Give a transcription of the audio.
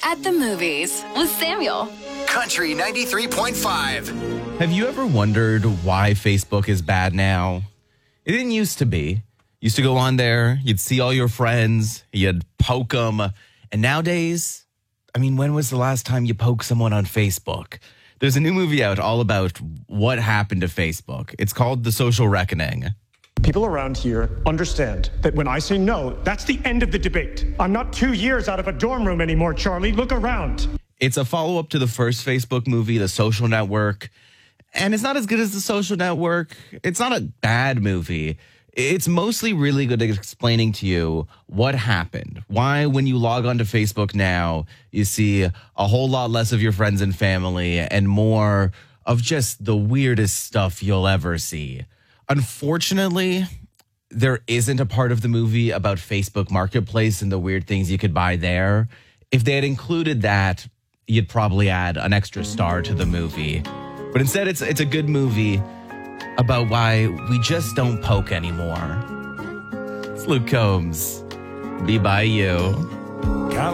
at the movies with Samuel. Country 93.5. Have you ever wondered why Facebook is bad now? It didn't used to be. Used to go on there, you'd see all your friends, you'd poke them. And nowadays, when was the last time you poked someone on Facebook? There's a new movie out all about what happened to Facebook. It's called The Social Reckoning. People around here understand that when I say no, that's the end of the debate. I'm not 2 years out of a dorm room anymore, Charlie. Look around. It's a follow-up to the first Facebook movie, The Social Network. And it's not as good as The Social Network. It's not a bad movie. It's mostly really good at explaining to you what happened. Why, when you log onto Facebook now, you see a whole lot less of your friends and family and more of just the weirdest stuff you'll ever see. Unfortunately, there isn't a part of the movie about Facebook Marketplace and the weird things you could buy there. If they had included that, you'd probably add an extra star to the movie. But instead, it's a good movie about why we just don't poke anymore. It's Luke Combs. Be by you.